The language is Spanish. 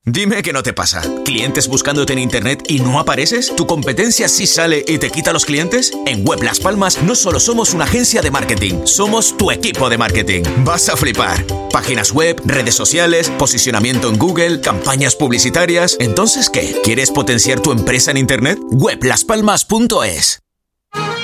Dime que no te pasa. ¿Clientes buscándote en internet y no apareces? ¿Tu competencia sí sale y te quita los clientes? En Web Las Palmas no solo somos una agencia de marketing, somos tu equipo de marketing. Vas a flipar. Páginas web, redes sociales, posicionamiento en Google, campañas publicitarias. ¿Entonces qué? ¿Quieres potenciar tu empresa en internet? Weblaspalmas.es.